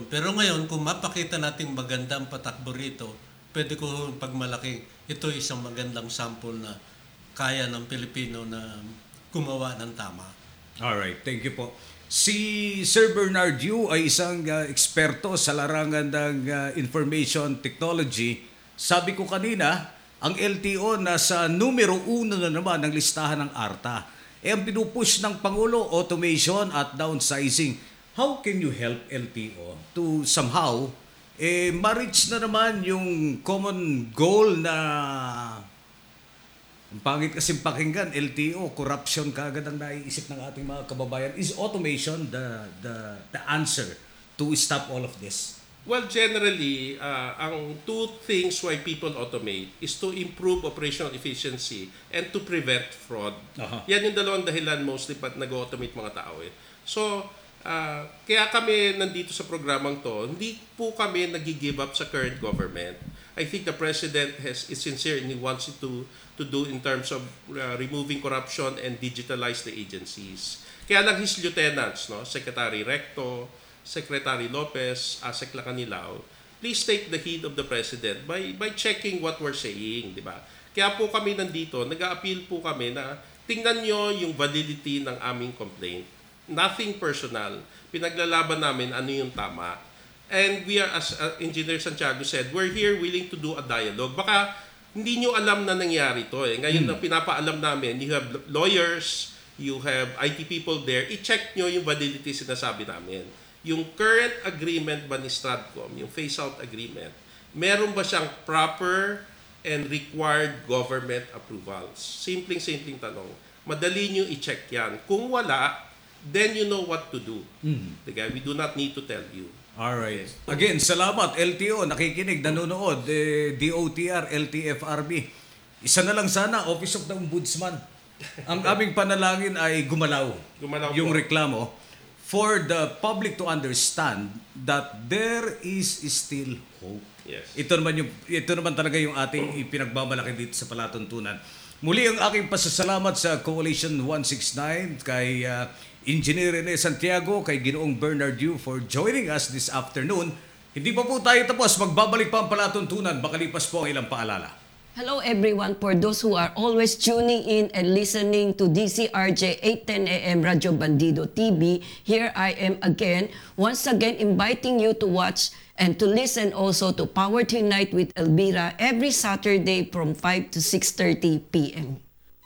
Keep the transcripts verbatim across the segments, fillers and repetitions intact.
Pero ngayon, kung mapakita natin magandang patakbo rito, pwede ko pagmalaki, ito isang magandang sample na kaya ng Pilipino na gumawa ng tama. Alright, thank you po. Si Sir Bernard Yu ay isang uh, eksperto sa larangan ng uh, information technology. Sabi ko kanina, ang L T O nasa numero uno na naman ng listahan ng ARTA. Eh ang pinupush ng Pangulo, automation at downsizing. How can you help L T O to somehow eh, ma-reach na naman yung common goal na ang pangit kasi pakinggan, L T O, corruption kagad ang naiisip ng ating mga kababayan. Is automation the the the answer to stop all of this? Well, generally, uh, ang two things why people automate is to improve operational efficiency and to prevent fraud. Uh-huh. Yan yung dalawang dahilan mostly ba't nag-automate mga tao eh. So, uh, kaya kami nandito sa programang to, hindi po kami nag-give up sa current government. I think the President has is sincere and he wants it to, to do in terms of uh, removing corruption and digitalize the agencies. Kaya lang his lieutenants, no, Secretary Recto, Secretary Lopez, Asek Lacanilao, please take the heed of the President by by checking what we're saying, di ba? Kaya po kami nandito, nag-a-appeal po kami na tingnan nyo yung validity ng aming complaint. Nothing personal. Pinaglalaban namin ano yung tama. And we are, as uh, Engineer Santiago said, we're here willing to do a dialogue. Baka hindi nyo alam na nangyari to eh. Ngayon, hmm. pinapaalam namin, you have lawyers, you have I T people there, i-check nyo yung validity sinasabi namin. Yung current agreement ba ni Stratcom, yung phase-out agreement, meron ba siyang proper and required government approvals? Simpleng-simpleng tanong. Madali nyo i-check yan. Kung wala, then you know what to do. Mm. Okay? We do not need to tell you. Alright. Again, salamat L T O, nakikinig, nanonood, eh, D O T R, L T F R B. Isa na lang sana, Office of the Ombudsman. Ang aming panalangin ay gumalaw, Gumalaw yung po. reklamo for the public to understand that there is still hope. Yes. Ito naman yung ito naman talaga yung ating ipinagbamalaki dito sa palatuntunan. Muli ang aking pasasalamat sa Coalition one sixty-nine kay uh, Engineer Rene Santiago, kay Ginoong Bernard Yu for joining us this afternoon. Hindi pa po tayo tapos, magbabalik pa ang palatuntunan, makalipas po ang ilang paalala. Hello everyone, for those who are always tuning in and listening to D C R J eight ten A M Radio Bandido T V, here I am again, once again inviting you to watch and to listen also to Power to Unite with Elvira every Saturday from five to six thirty p m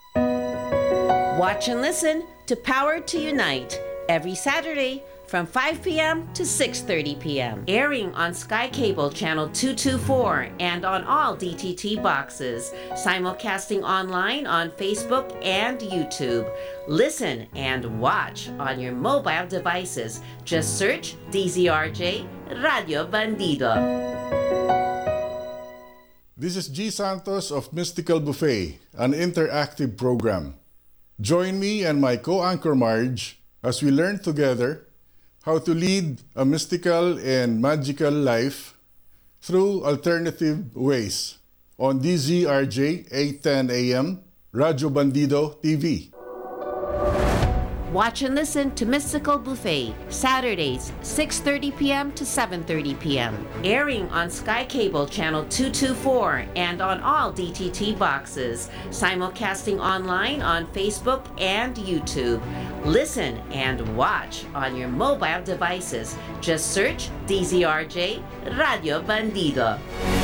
Watch and listen to Power to Unite every Saturday from five p m to six thirty p m Airing on Sky Cable Channel two twenty-four and on all D T T boxes. Simulcasting online on Facebook and YouTube. Listen and watch on your mobile devices. Just search D Z R J Radio Bandido. This is G. Santos of Mystical Buffet, an interactive program. Join me and my co-anchor Marge as we learn together how to lead a mystical and magical life through alternative ways on D Z R J eight ten A M Radio Bandido T V. Watch and listen to Mystical Buffet, Saturdays, six thirty p m to seven thirty p m Airing on Sky Cable Channel two twenty-four and on all D T T boxes. Simulcasting online on Facebook and YouTube. Listen and watch on your mobile devices. Just search D Z R J Radio Bandido.